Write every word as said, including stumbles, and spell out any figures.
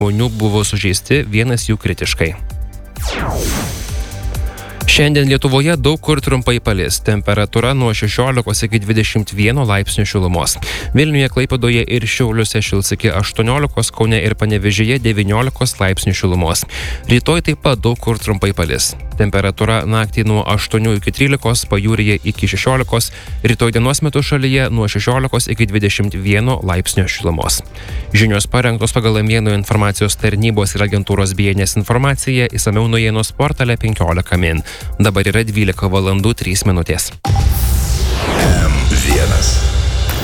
žmonių buvo sužeisti, vienas jų kritiškai. Šiandien Lietuvoje daug kur trumpai palis. Temperatūra nuo šešiolikos iki dvidešimt vieno laipsnių šilumos. Vilniuje, Klaipėdoje ir Šiauliuose šils iki aštuoniolikos, Kaune ir Panevėžyje devyniolikos laipsnių šilumos. Rytoj taip pat daug kur trumpai palis. Temperatūra naktį nuo aštuonių iki trylikos, pajūryje iki šešiolikos, rytoj dienos metu šalyje nuo šešiolikos iki dvidešimt vieno laipsnio šilumos. Žinios parengtos pagal Naujienų informacijos tarnybos ir agentūros B N S informaciją, išsamiau naujienos portale penkiolika min. Dabar yra dvylika valandų trys minutės. M vienas.